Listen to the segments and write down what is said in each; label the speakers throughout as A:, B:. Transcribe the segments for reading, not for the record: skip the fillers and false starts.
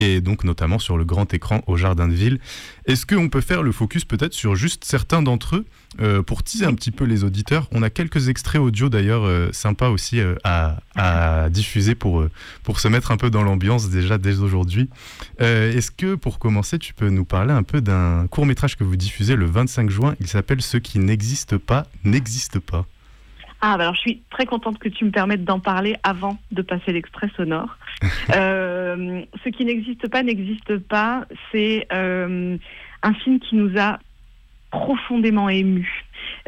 A: et donc notamment sur le grand écran au Jardin de Ville. Est-ce qu'on peut faire le focus peut-être sur juste certains d'entre eux pour teaser un petit peu les auditeurs? On a quelques extraits audio d'ailleurs sympas aussi à diffuser pour se mettre un peu dans l'ambiance déjà dès aujourd'hui. Est-ce que pour commencer tu peux nous parler un peu d'un court-métrage que vous diffusez le 25 juin? Il s'appelle Ce qui n'existe pas n'existe pas.
B: Ah, bah alors je suis très contente que tu me permettes d'en parler avant de passer l'extrait sonore. Ce qui n'existe pas n'existe pas, c'est un film qui nous a profondément émus.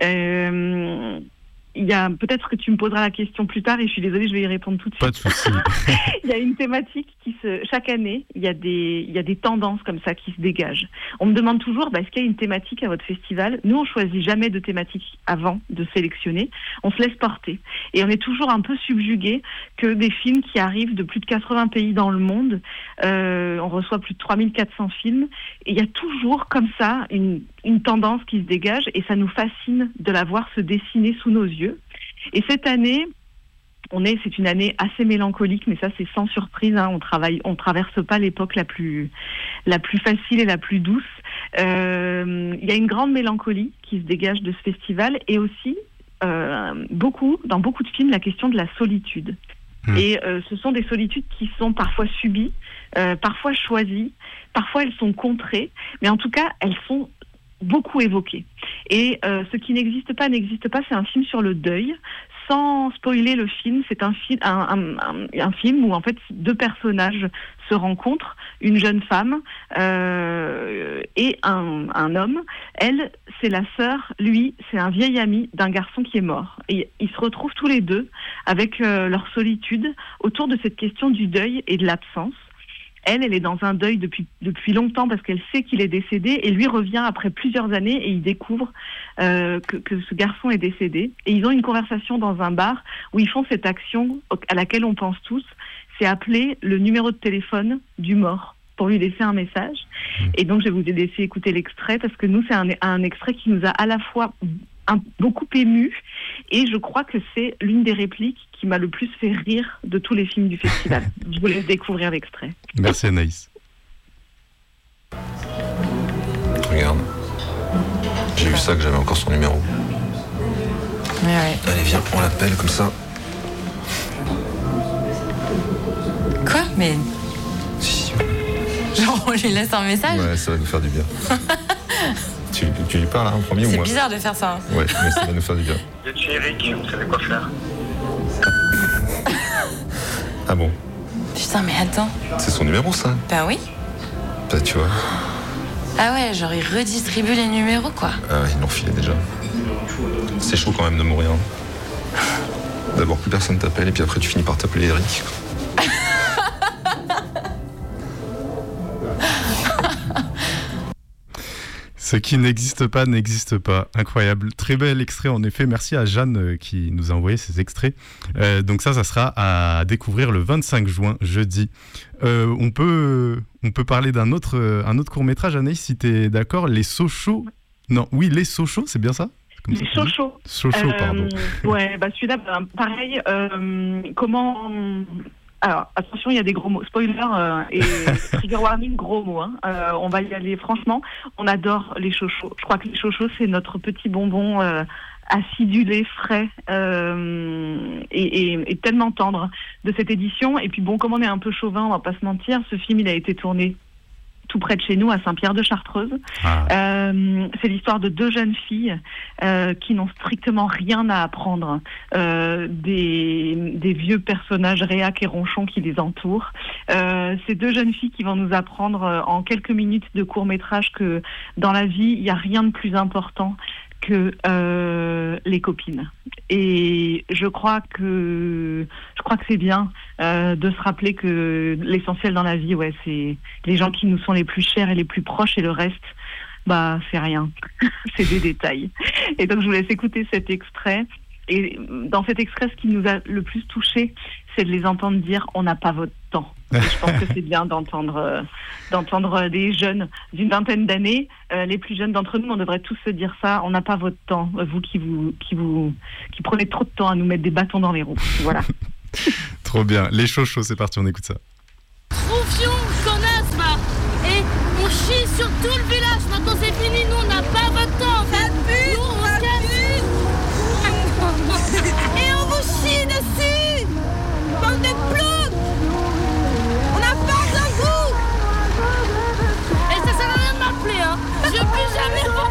B: Il y a peut-être que tu me poseras la question plus tard et je suis désolée, je vais y répondre tout de suite.
A: Pas de souci.
B: Il y a une thématique chaque année, il y a des tendances comme ça qui se dégagent. On me demande toujours, est-ce qu'il y a une thématique à votre festival? Nous, on choisit jamais de thématique avant de sélectionner. On se laisse porter. Et on est toujours un peu subjugué que des films qui arrivent de plus de 80 pays dans le monde, on reçoit plus de 3400 films. Et il y a toujours comme ça une tendance qui se dégage et ça nous fascine de la voir se dessiner sous nos yeux. Et cette année, c'est une année assez mélancolique, mais ça c'est sans surprise. On traverse pas l'époque la plus facile et la plus douce. Il y a une grande mélancolie qui se dégage de ce festival et aussi dans beaucoup de films la question de la solitude. Et ce sont des solitudes qui sont parfois subies, parfois choisies, parfois elles sont contrées, mais en tout cas elles sont beaucoup évoquées. Et Ce qui n'existe pas, c'est un film sur le deuil. Sans spoiler le film, c'est un film où en fait deux personnages se rencontrent, une jeune femme et un homme. Elle, c'est la sœur, lui, c'est un vieil ami d'un garçon qui est mort. Et ils se retrouvent tous les deux avec leur solitude autour de cette question du deuil et de l'absence. Elle est dans un deuil depuis longtemps parce qu'elle sait qu'il est décédé et lui revient après plusieurs années et il découvre que ce garçon est décédé. Et ils ont une conversation dans un bar où ils font cette action à laquelle on pense tous, c'est appeler le numéro de téléphone du mort pour lui laisser un message. Et donc je vais vous laisser écouter l'extrait parce que nous c'est un extrait qui nous a à la fois beaucoup ému et je crois que c'est l'une des répliques qui m'a le plus fait rire de tous les films du festival. Je vous laisse découvrir l'extrait.
A: Merci Anaïs.
C: Regarde, j'ai vu ça que j'avais encore son numéro.
D: Ouais.
C: Allez viens, on l'appelle comme ça.
D: Quoi? Mais
C: Si.
D: genre on lui laisse un message?
C: Ouais, ça va nous faire du bien. Tu lui parles en premier ou
D: C'est
C: moi?
D: bizarre de faire ça.
C: Ouais, mais ça va nous faire du bien.
E: Y a chez Eric, vous savez quoi faire?
C: Ah bon?
D: Putain, mais attends.
C: C'est son numéro ça?
D: Bah oui.
C: Bah tu vois.
D: Ah ouais, genre il redistribue les numéros quoi.
C: Ah ouais, il l'en filait déjà. C'est chaud quand même de mourir. D'abord plus personne t'appelle et puis après tu finis par t'appeler Eric.
A: Ce qui n'existe pas n'existe pas. Incroyable. Très bel extrait en effet. Merci à Jeanne qui nous a envoyé ces extraits. Donc ça sera à découvrir le 25 juin, jeudi. On peut parler d'un autre court-métrage, Anaïs, si tu es d'accord. Les Sochaux. Non, oui, Les Sochaux, c'est bien ça?
B: Les Sochaux.
A: Sochaux, pardon.
B: Ouais, celui-là, pareil. Comment... Alors, attention, il y a des gros mots. Spoiler et trigger warning, gros mots. On va y aller franchement. On adore les chochos. Je crois que les chochos, c'est notre petit bonbon acidulé, frais et tellement tendre de cette édition. Et puis bon, comme on est un peu chauvin, on va pas se mentir, ce film, il a été tourné tout près de chez nous, à Saint-Pierre-de-Chartreuse. C'est l'histoire de deux jeunes filles qui n'ont strictement rien à apprendre des vieux personnages réacs et ronchons qui les entourent. Ces deux jeunes filles qui vont nous apprendre en quelques minutes de court-métrage que dans la vie, il n'y a rien de plus important que les copines. Et je crois que c'est bien de se rappeler que l'essentiel dans la vie, ouais, c'est les gens qui nous sont les plus chers et les plus proches, et le reste, c'est rien. C'est des détails. Et donc je vous laisse écouter cet extrait. Et dans cet extrait, ce qui nous a le plus touché, c'est de les entendre dire « on n'a pas votre temps ». Et je pense que c'est bien d'entendre des jeunes d'une vingtaine d'années, les plus jeunes d'entre nous, on devrait tous se dire ça, on n'a pas votre temps, vous qui prenez trop de temps à nous mettre des bâtons dans les roues. Voilà.
A: Trop bien. Les Chochos, c'est parti, on écoute ça.